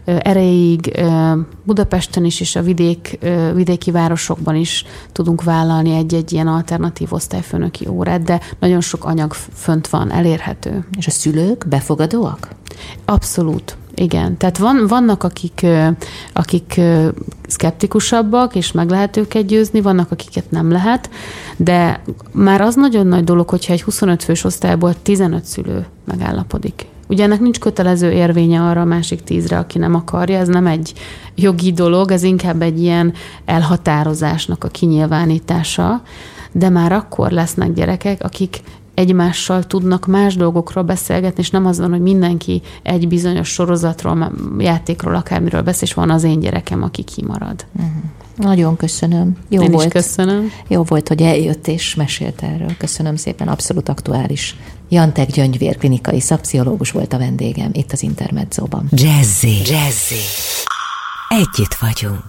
erejéig Budapesten is és a vidéki városokban is tudunk vállalni egy-egy ilyen alternatív osztályfőnöki órát, de nagyon sok anyag fönt van, elérhető. És a szülők befogadóak? Abszolút. Igen, tehát vannak, akik szkeptikusabbak, és meg lehet őket győzni, vannak, akiket nem lehet, de már az nagyon nagy dolog, hogyha egy 25 fős osztályból 15 szülő megállapodik. Ugye ennek nincs kötelező érvénye arra a másik 10-re, aki nem akarja, ez nem egy jogi dolog, ez inkább egy ilyen elhatározásnak a kinyilvánítása, de már akkor lesznek gyerekek, akik egymással tudnak más dolgokról beszélgetni, és nem az van, hogy mindenki egy bizonyos sorozatról, játékról, akármiről beszél, és van az én gyerekem, aki kimarad. Nagyon köszönöm. Én is köszönöm. Jó volt, hogy eljött és mesélt erről. Köszönöm szépen, abszolút aktuális. Jantek Gyöngyvér klinikai szakpszichológus volt a vendégem itt az Intermedzóban. Jazzy. Együtt vagyunk.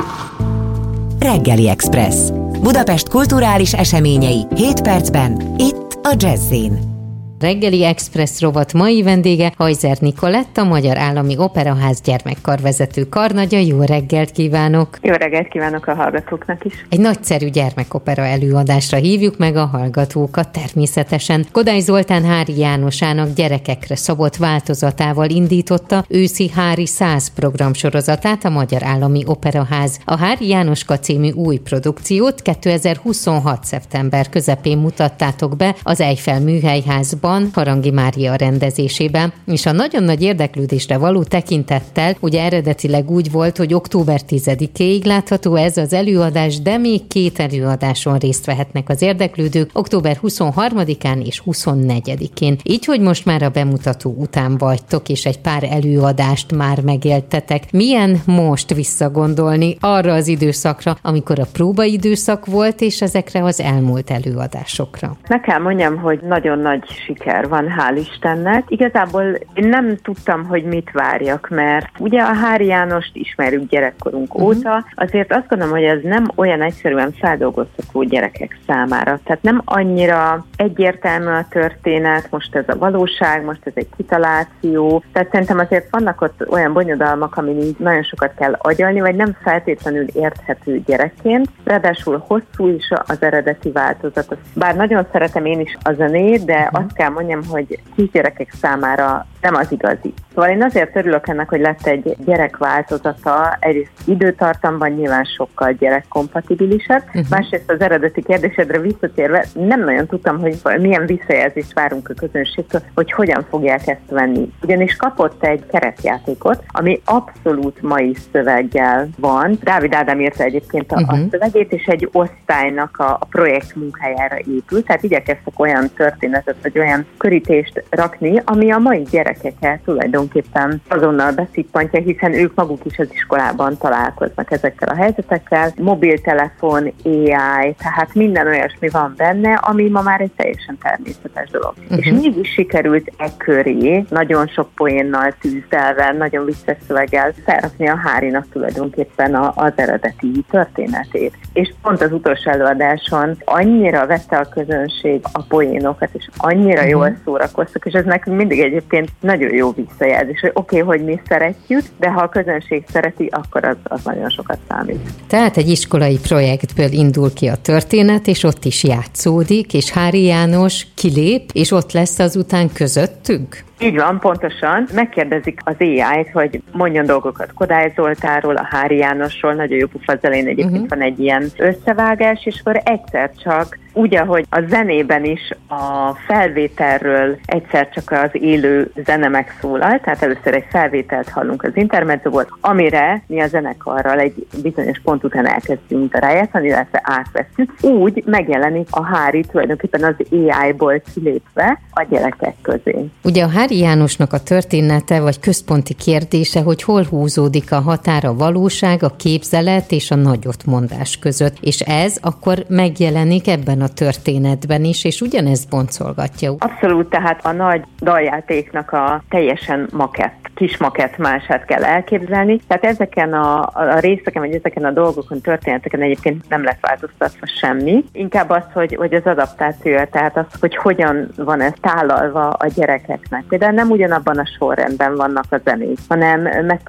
Reggeli Express. Budapest kulturális eseményei 7 percben, itt a Jazzyn. Reggeli Express rovat mai vendége Hajzer Nikolett, a Magyar Állami Operaház gyermekkarvezető karnagya. Jó reggelt kívánok! Jó reggelt kívánok a hallgatóknak is! Egy nagyszerű gyermekopera előadásra hívjuk meg a hallgatókat természetesen. Kodály Zoltán Hári Jánosának gyerekekre szabott változatával indította őszi Hári 100 programsorozatát a Magyar Állami Operaház. A Hári Jánoska című új produkciót 2026. szeptember közepén mutattátok be az Eiffel Műhelyházban, Harangi Mária rendezésében, és a nagyon nagy érdeklődésre való tekintettel, ugye eredetileg úgy volt, hogy október 10-éig látható ez az előadás, de még 2 előadáson részt vehetnek az érdeklődők, október 23-án és 24-én. Így, hogy most már a bemutató után vagytok, és egy pár előadást már megéltetek. Milyen most visszagondolni arra az időszakra, amikor a próbaidőszak volt, és ezekre az elmúlt előadásokra? Meg kell mondjam, hogy nagyon nagy siker van, hál' Istennek. Igazából én nem tudtam, hogy mit várjak, mert ugye a Hári Jánost ismerjük gyerekkorunk óta, azért azt gondolom, hogy ez nem olyan egyszerűen feldolgozható gyerekek számára. Tehát nem annyira egyértelmű a történet, most ez a valóság, most ez egy kitaláció. Tehát szerintem azért vannak ott olyan bonyodalmak, amin nagyon sokat kell agyalni, vagy nem feltétlenül érthető gyerekként. Ráadásul hosszú is az eredeti változat. Bár nagyon szeretem én is a zenét, de azt kell mondjam, hogy kisgyerekek számára nem az igazi. Szóval én azért örülök ennek, hogy lett egy gyerekváltozata, egyrészt időtartamban nyilván sokkal gyerekkompatibilisebb, másrészt az eredeti kérdésedre visszatérve nem nagyon tudtam, hogy milyen visszajelzést várunk a közönségtől, hogy hogyan fogják ezt venni. Ugyanis kapott egy keretjátékot, ami abszolút mai szöveggel van. Dávid Ádám írta egyébként a szövegét, és egy osztálynak a projekt munkájára épült, tehát igyekeztek olyan történetet, vagy olyan körítést rakni, ami a mai gyerekeket tulajdonképpen azonnal beszippantja, hiszen ők maguk is az iskolában találkoznak ezekkel a helyzetekkel. Mobiltelefon, AI, tehát minden olyasmi van benne, ami ma már egy teljesen természetes dolog. És mégis sikerült köré nagyon sok poénnal tűzdelve, nagyon vicces szöveggel felrakni a Hárinak tulajdonképpen az eredeti történetét. És pont az utolsó előadáson annyira vette a közönség a poénokat, és annyira jól szórakoztak, és ez nekünk mindig egyébként nagyon jó visszajelzés, hogy oké, hogy mi szeretjük, de ha a közönség szereti, akkor az nagyon sokat számít. Tehát egy iskolai projektből indul ki a történet, és ott is játszódik, és Hári János kilép, és ott lesz azután közöttünk? Így van, pontosan. Megkérdezik az AI-t, hogy mondjon dolgokat Kodály Zoltánról, a Hári Jánosról, nagyon jó pufa az elején egyébként van egy ilyen összevágás, és akkor egyszer csak, úgy, ahogy a zenében is a felvételről egyszer csak az élő zene megszólal, tehát először egy felvételt hallunk az intermedzóból, amire mi a zenekarral egy bizonyos pont után elkezdünk rájátszani, illetve átveszünk. Úgy megjelenik a Hári tulajdonképpen az AI-ból kilépve a gyerekek közé. Ugye a Hári Jánosnak a története, vagy központi kérdése, hogy hol húzódik a határ a valóság, a képzelet és a nagyottmondás között. És ez akkor megjelenik ebben a történetben is, és ugyanezt boncolgatja. Abszolút, tehát a nagy daljátéknak a teljesen kis makettmását kell elképzelni. Tehát ezeken a részeken, vagy ezeken a dolgokon, történeteken egyébként nem lett változtatva semmi. Inkább az, hogy az adaptáció, tehát az, hogy hogyan van ez tálalva a gyerekeknek. Például nem ugyanabban a sorrendben vannak a zenék, hanem